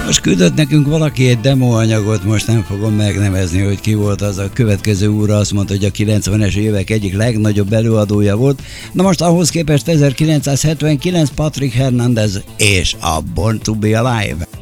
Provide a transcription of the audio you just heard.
Most küldött nekünk valaki egy demoanyagot, most nem fogom megnevezni, hogy ki volt az. A következő úr azt mondta, hogy a 90-es évek egyik legnagyobb előadója volt. Na most ahhoz képest 1979 Patrick Hernandez és a Born to be Alive.